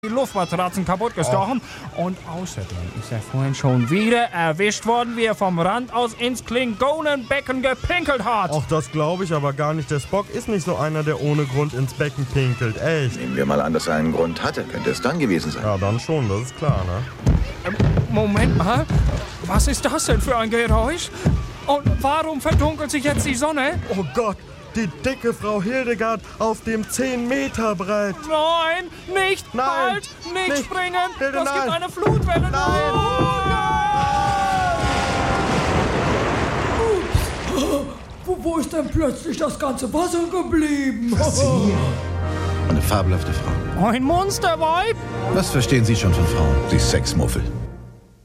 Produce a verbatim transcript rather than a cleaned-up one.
die Luftmatratzen kaputtgestochen. Oh. Und außerdem ist er vorhin schon wieder erwischt worden, wie er vom Rand aus ins Klingonenbecken gepinkelt hat. Ach, das glaube ich aber gar nicht. Der Spock ist nicht so einer, der ohne Grund ins Becken pinkelt. Echt. Nehmen wir mal an, dass er einen Grund hatte. Könnte es dann gewesen sein? Ja, dann schon, das ist klar, ne? Ähm, Moment mal. Was ist das denn für ein Geräusch? Und warum verdunkelt sich jetzt die Sonne? Oh Gott, die dicke Frau Hildegard auf dem zehn Meter Brett. Nein, nicht, Nein, halt, nicht, nicht springen. Hilde, das nein. gibt eine Flutwelle. Nein. Oh, Ups. Wo, wo ist denn plötzlich das ganze Wasser geblieben? Faszinierend. Eine fabelhafte Frau. Ein Monsterweib? Was verstehen Sie schon von Frauen, Sie Sexmuffel?